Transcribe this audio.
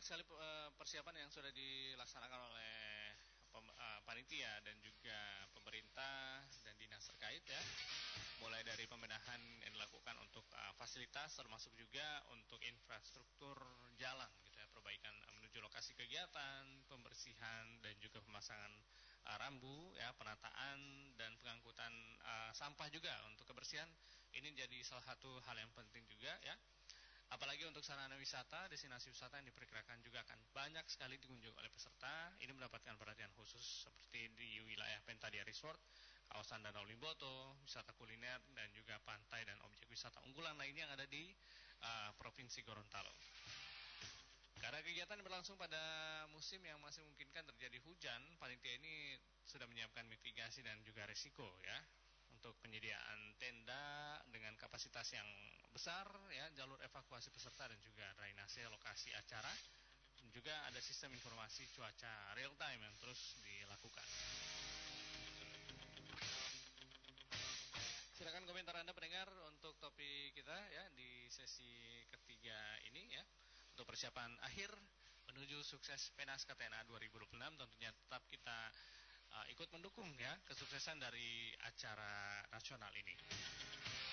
sekali persiapan yang sudah dilaksanakan oleh panitia dan juga pemerintah dan dinas terkait ya. Mulai dari pembenahan yang dilakukan untuk fasilitas, termasuk juga untuk infrastruktur jalan gitu ya, perbaikan menuju lokasi kegiatan, pembersihan dan juga pemasangan rambu ya, penataan dan pengangkutan sampah juga untuk kebersihan. Ini jadi salah satu hal yang penting juga ya. Apalagi untuk sarana wisata, destinasi wisata yang diperkirakan juga akan banyak sekali dikunjungi oleh peserta. Ini mendapatkan perhatian khusus seperti di wilayah Pentadia Resort, kawasan Danau Limboto, wisata kuliner, dan juga pantai dan objek wisata unggulan lainnya yang ada di Provinsi Gorontalo. Karena kegiatan berlangsung pada musim yang masih memungkinkan terjadi hujan, panitia ini sudah menyiapkan mitigasi dan juga risiko ya, untuk penyediaan tenda dengan kapasitas yang besar ya, jalur evakuasi peserta dan juga drainase lokasi acara. Dan juga ada sistem informasi cuaca real time yang terus dilakukan. Silakan komentar Anda pendengar untuk topik kita ya di sesi ketiga ini ya. Untuk persiapan akhir menuju sukses PENAS KTNA 2026, tentunya tetap kita ikut mendukung ya kesuksesan dari acara nasional ini.